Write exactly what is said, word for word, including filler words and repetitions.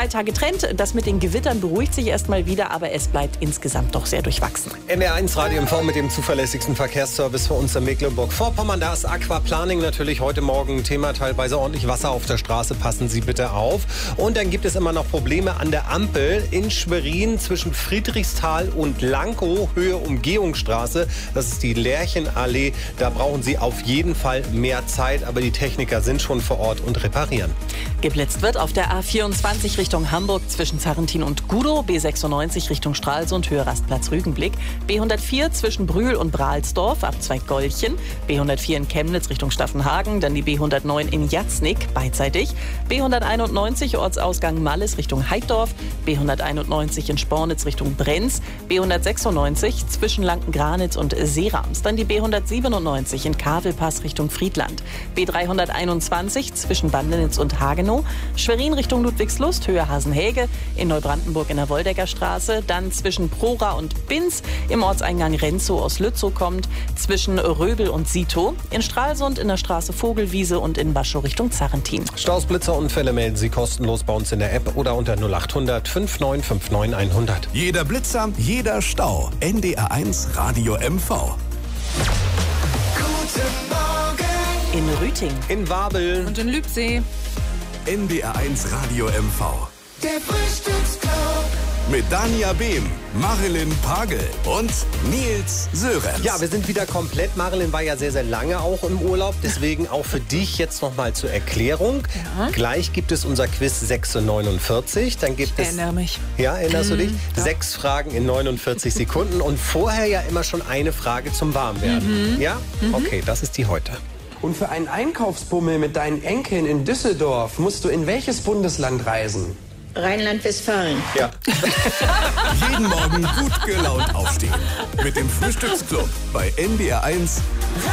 zwei Tage Trend. Das mit den Gewittern beruhigt sich erstmal wieder, aber es bleibt insgesamt doch sehr durchwachsen. N D R eins Radio M V mit dem zuverlässigsten Verkehrsservice für uns in Mecklenburg-Vorpommern. Da ist Aquaplaning natürlich heute Morgen Thema. Teilweise ordentlich Wasser auf der Straße. Passen Sie bitte auf. Und dann gibt es immer noch Probleme an der Ampel in Schwerin zwischen Friedrichsthal und Lankow, Höhe Umgehungsstraße. Das ist die Lärchenallee. Da brauchen Sie auf jeden Fall mehr Zeit. Aber die Techniker sind schon vor Ort und reparieren. Geblitzt wird auf der A vierundzwanzig Richtung Hamburg zwischen Zarrentin und Gudow, B sechsundneunzig Richtung Stralsund, Höhe Rastplatz Rügenblick, B hundertvier zwischen Brühl und Brahlsdorf, Abzweig Golchen, B hundertvier in Chemnitz Richtung Staffenhagen, dann die B hundertneun in Jatznick, beidseitig, B hunderteinundneunzig Ortsausgang Malles Richtung Heiddorf, B hunderteinundneunzig in Spornitz Richtung Brenz, B hundertsechsundneunzig zwischen Lanken-Granitz und Seerams, dann die B hundertsiebenundneunzig in Kavelpass Richtung Friedland, B dreihunderteinundzwanzig zwischen Bandenitz und Hagenow, Schwerin Richtung Ludwigslust, Höhe Hasenhäge, in Neubrandenburg in der Woldegger Straße, dann zwischen Prora und Binz, im Ortseingang Renzow aus Lützow kommt, zwischen Röbel und Sito, in Stralsund in der Straße Vogelwiese und in Waschow Richtung Zarrentin. Staus, Blitzerunfälle melden Sie kostenlos bei uns in der App oder unter null acht hundert fünfundneunzig neunundfünfzig hundert. Jeder Blitzer, jeder Stau. N D R eins Radio M V. Guten Morgen. In Rüting, In Wabel. Und in Lübsee. N D R eins Radio M V. Der Frühstücksclub. Mit Dania Behm, Marilyn Pagel und Nils Sörensen. Ja, wir sind wieder komplett. Marilyn war ja sehr, sehr lange auch im Urlaub. Deswegen auch für dich jetzt nochmal zur Erklärung. Ja. Gleich gibt es unser Quiz sechs Uhr neunundvierzig. Dann gibt Ich es... erinnere mich. Ja, erinnerst du dich? ja. Sechs Fragen in neunundvierzig Sekunden. Und vorher ja immer schon eine Frage zum Warmwerden. Ja? Okay, das ist die heute. Und für einen Einkaufsbummel mit deinen Enkeln in Düsseldorf musst du in welches Bundesland reisen? Rheinland-Westfalen. Ja. Jeden Morgen gut gelaunt aufstehen. Mit dem Frühstücksclub bei N D R eins